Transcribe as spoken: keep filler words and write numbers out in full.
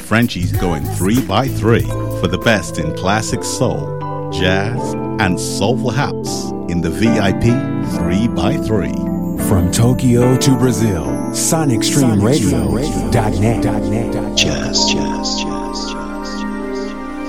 Frenchies going three by three for the best in classic soul, jazz, and soulful house in the V I P three by three. From Tokyo to Brazil, Sonic Stream Radio dot net. Jazz, jazz, jazz, jazz.